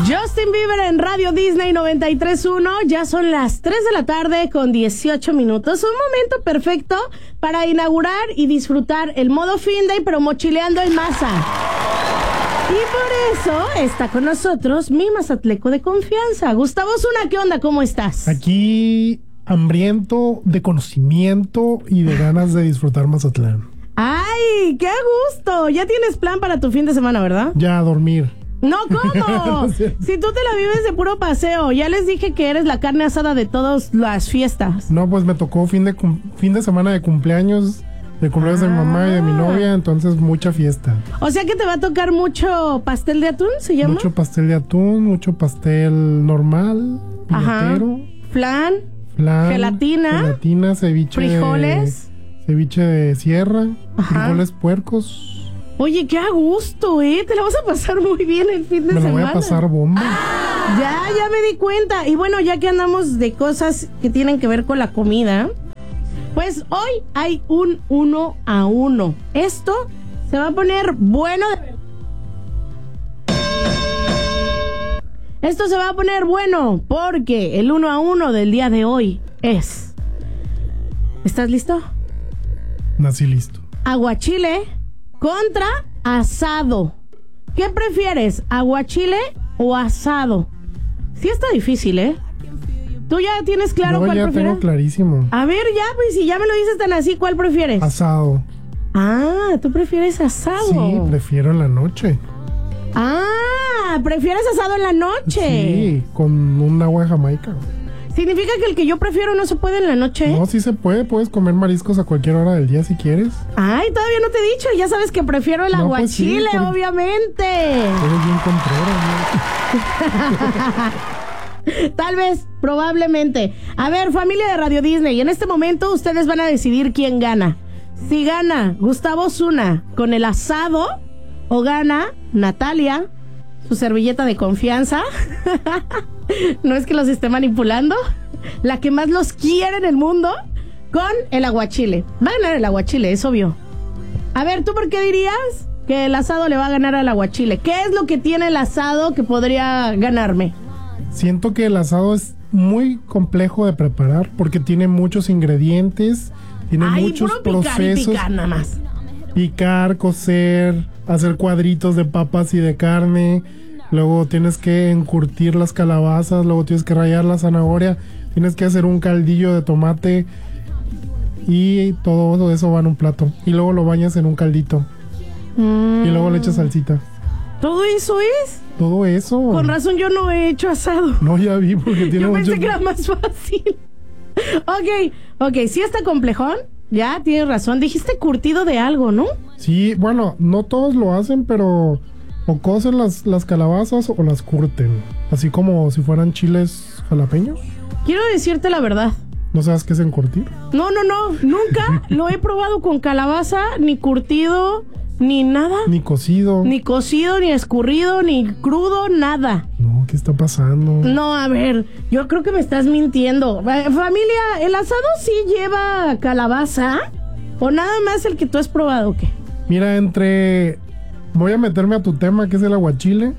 Justin Bieber en Radio Disney 93.1. Ya son las 3 de la tarde con 18 minutos. Un momento perfecto para inaugurar y disfrutar el modo fin day, pero mochileando en masa. Y por eso está con nosotros mi mazatleco de confianza, Gustavo Zuna. ¿Qué onda? ¿Cómo estás? Aquí hambriento de conocimiento y de ganas de disfrutar Mazatlán. ¡Ay, qué gusto! Ya tienes plan para tu fin de semana, ¿verdad? Ya a dormir. No, ¿cómo? Si tú te la vives de puro paseo. Ya les dije que eres la carne asada de todas las fiestas. No, pues me tocó fin de semana de cumpleaños de mi mamá y de mi novia, entonces mucha fiesta. O sea que te va a tocar mucho pastel de atún, ¿se llama? Mucho pastel de atún, mucho pastel normal, piñatero, flan, gelatina, ceviche, frijoles, ceviche de sierra, frijoles puercos. Oye, qué a gusto, te la vas a pasar muy bien el fin de semana. Me la voy a pasar bomba. Ya me di cuenta. Y bueno, ya que andamos de cosas que tienen que ver con la comida, pues hoy hay un 1 a 1. Esto se va a poner bueno. Esto se va a poner bueno porque el 1 a 1 del día de hoy es... ¿Estás listo? Nací listo. Aguachile contra asado. ¿Qué prefieres, aguachile o asado? Sí está difícil, ¿Tú ya tienes claro cuál prefieres? Yo ya tengo clarísimo. A ver, ya, pues si ya me lo dices tan así, ¿cuál prefieres? Asado. Ah, ¿tú prefieres asado? Sí, prefiero en la noche. Ah, ¿prefieres asado en la noche? Sí, con un agua de Jamaica. ¿Significa que el que yo prefiero no se puede en la noche? No, sí se puede. Puedes comer mariscos a cualquier hora del día si quieres. Ay, todavía no te he dicho. Ya sabes que prefiero el aguachile, pues sí, obviamente. Eres bien contrera, ¿no? Tal vez, probablemente. A ver, familia de Radio Disney, en este momento ustedes van a decidir quién gana. Si gana Gustavo Zuna con el asado o gana Natalia, su servilleta de confianza. No es que los esté manipulando. La que más los quiere en el mundo, con el aguachile. Va a ganar el aguachile, es obvio. A ver, ¿tú por qué dirías que el asado le va a ganar al aguachile? ¿Qué es lo que tiene el asado que podría ganarme? Siento que el asado es muy complejo de preparar porque tiene muchos ingredientes, tiene muchos procesos. Picar nada más. Picar, cocer, hacer cuadritos de papas y de carne. Luego tienes que encurtir las calabazas, luego tienes que rallar la zanahoria, tienes que hacer un caldillo de tomate y todo eso va en un plato. Y luego lo bañas en un caldito. Y luego le echas salsita. ¿Todo eso es? Todo eso. Con razón yo no he hecho asado. No, ya vi porque tiene yo pensé que era más fácil. Ok, sí está complejón. Ya, tienes razón. Dijiste curtido de algo, ¿no? Sí, bueno, no todos lo hacen, pero... O cocen las calabazas o las curten. Así como si fueran chiles jalapeños. Quiero decirte la verdad. ¿No sabes qué es encurtir? No. Nunca lo he probado con calabaza, ni curtido, ni nada. Ni cocido. Ni escurrido, ni crudo, nada. No, ¿qué está pasando? No, a ver, yo creo que me estás mintiendo. Familia, ¿el asado sí lleva calabaza? ¿O nada más el que tú has probado o qué? Mira, voy a meterme a tu tema, que es el aguachile.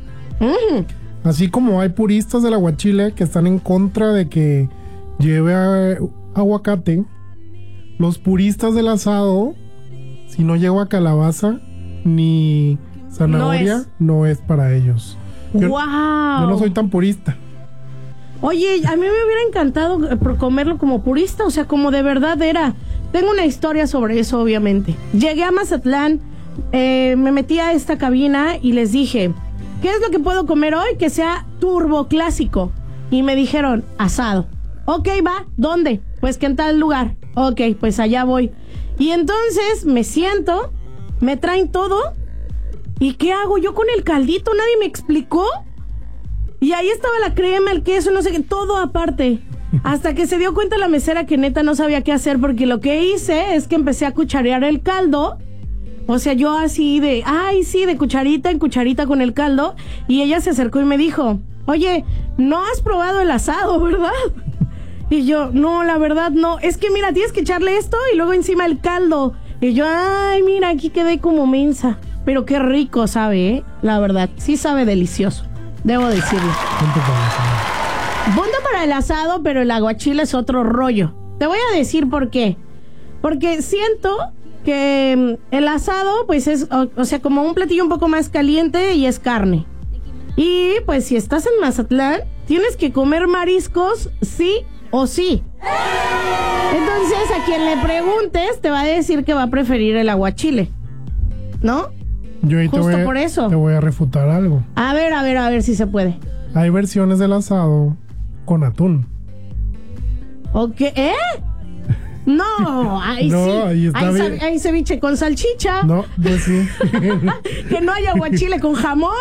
Así como hay puristas del aguachile que están en contra de que lleve aguacate, los puristas del asado, si no lleva calabaza ni zanahoria, no es para ellos. Yo no soy tan purista. Oye, a mí me hubiera encantado comerlo como purista, o sea, como de verdad era. Tengo una historia sobre eso, obviamente. Llegué a Mazatlán, me metí a esta cabina y les dije, ¿qué es lo que puedo comer hoy que sea turbo clásico? Y me dijeron, asado. Ok, va, ¿dónde? Pues que en tal lugar. Ok, pues allá voy. Y entonces me siento, me traen todo. ¿Y qué hago yo con el caldito? Nadie me explicó. Y ahí estaba la crema, el queso, no sé qué, todo aparte. Hasta que se dio cuenta la mesera que neta no sabía qué hacer, porque lo que hice es que empecé a cucharear el caldo. O sea, yo así de cucharita en cucharita con el caldo. Y ella se acercó y me dijo, oye, no has probado el asado, ¿verdad? Y yo, no, la verdad no. Es que mira, tienes que echarle esto y luego encima el caldo. Y yo, ay, mira, aquí quedé como mensa. Pero qué rico sabe, la verdad, sí sabe delicioso. debo decirlo. Punto para el asado. Punto para el asado, pero el aguachile es otro rollo. Te voy a decir por qué. Porque siento que el asado, pues es, o sea, como un platillo un poco más caliente y es carne. Y pues si estás en Mazatlán, tienes que comer mariscos sí o sí. Entonces, a quien le preguntes, te va a decir que va a preferir el aguachile, ¿no? Yo ahí Justo por eso. Te voy a refutar algo. A ver si se puede. Hay versiones del asado con atún. ¿Ok? ¿Eh? No, ahí No, sí. ahí está bien. Hay ceviche con salchicha. No, yo sí. Que no hay aguachile con jamón.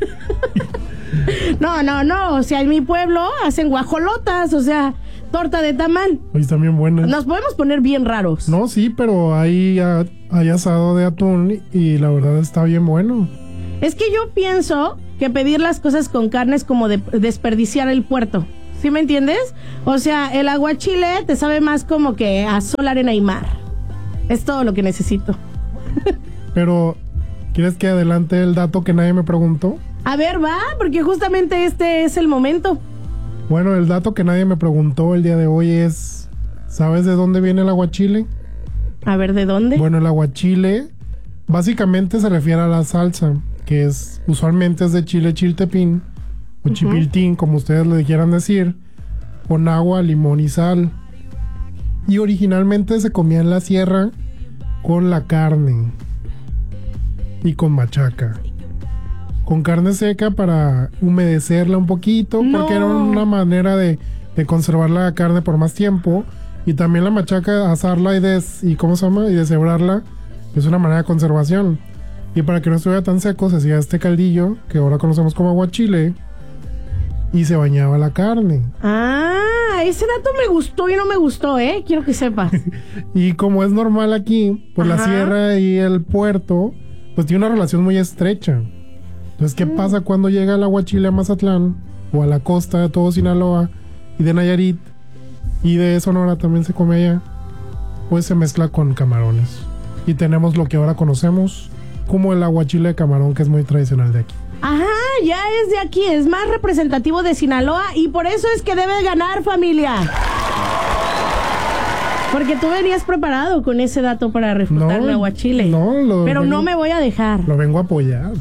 No. O sea, en mi pueblo hacen guajolotas, o sea, torta de tamal. Hoy están bien buenas. Nos podemos poner bien raros. No, sí, pero hay asado de atún y la verdad está bien bueno. Es que yo pienso que pedir las cosas con carne es como desperdiciar el puerto. ¿Sí me entiendes? O sea, el aguachile te sabe más como que a sol, arena y mar. Es todo lo que necesito. Pero, ¿quieres que adelante el dato que nadie me preguntó? A ver, va, porque justamente este es el momento. Bueno, el dato que nadie me preguntó el día de hoy es... ¿Sabes de dónde viene el aguachile? A ver, ¿de dónde? Bueno, el aguachile básicamente se refiere a la salsa, que usualmente es de chile chiltepín o chipiltín, como ustedes le quieran decir, con agua, limón y sal. Y originalmente se comía en la sierra con la carne y con machaca. Con carne seca para humedecerla un poquito, porque era una manera de conservar la carne por más tiempo. Y también la machaca, asarla y deshebrarla, es una manera de conservación. Y para que no estuviera tan seco, se hacía este caldillo, que ahora conocemos como aguachile, y se bañaba la carne. Ah, ese dato me gustó y no me gustó, quiero que sepas. Y como es normal aquí, pues la sierra y el puerto, pues tiene una relación muy estrecha. Entonces, ¿qué pasa cuando llega el aguachile a Mazatlán, o a la costa de todo Sinaloa, y de Nayarit, y de Sonora también se come allá? Pues se mezcla con camarones. Y tenemos lo que ahora conocemos como el aguachile de camarón, que es muy tradicional de aquí. Ajá, ya es de aquí, es más representativo de Sinaloa y por eso es que debe ganar, familia. Porque tú venías preparado con ese dato para refutarme aguachile. Pero no me voy a dejar. Lo vengo a apoyar.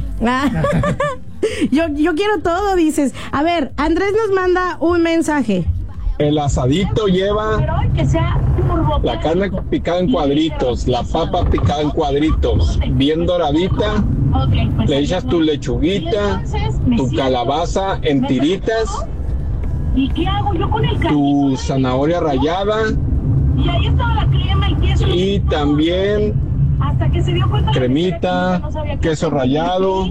Yo quiero todo, dices. A ver, Andrés nos manda un mensaje. El asadito lleva la carne picada en cuadritos, la papa picada en cuadritos, bien doradita, le echas tu lechuguita, tu calabaza en tiritas, tu zanahoria rallada y también cremita, queso rallado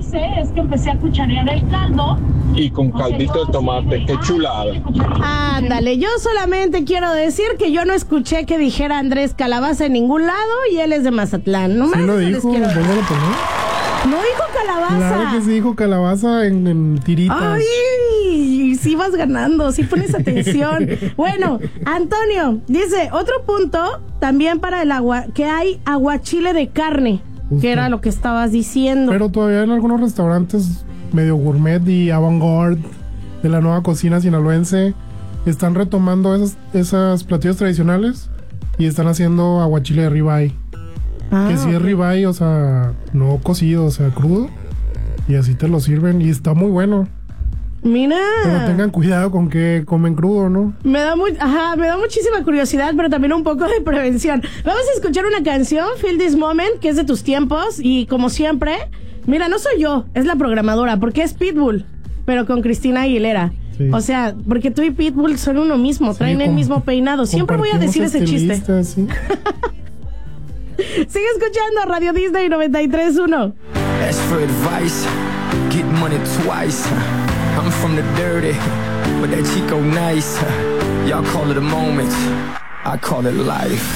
y con caldito de tomate. ¡Qué chulada! Ándale, yo solamente quiero decir que yo no escuché que dijera Andrés calabaza en ningún lado y él es de Mazatlán. Sí lo dijo, no dijo calabaza. Claro que sí dijo calabaza en tiritas. Ay, sí vas ganando, sí pones atención. Bueno, Antonio dice, otro punto también para el agua, que hay aguachile de carne, que era lo que estabas diciendo. Pero todavía en algunos restaurantes medio gourmet y avant-garde de la nueva cocina sinaloense están retomando esos platillos tradicionales y están haciendo aguachile de ribeye. Que sí es ribeye, o sea, no cocido, o sea, crudo. Y así te lo sirven y está muy bueno. Mira. Pero tengan cuidado con que comen crudo, ¿no? Me da muchísima curiosidad, pero también un poco de prevención. Vamos a escuchar una canción, Feel This Moment, que es de tus tiempos. Y como siempre, mira, no soy yo, es la programadora, porque es Pitbull, pero con Cristina Aguilera. Sí. O sea, porque tú y Pitbull son uno mismo, traen el mismo peinado. Siempre voy a decir ese chiste. ¿Sí? Sigue escuchando Radio Disney 93.1. Ask for advice, get money twice. I'm from the dirty, but that Chico nice. Y'all call it a moment, I call it life.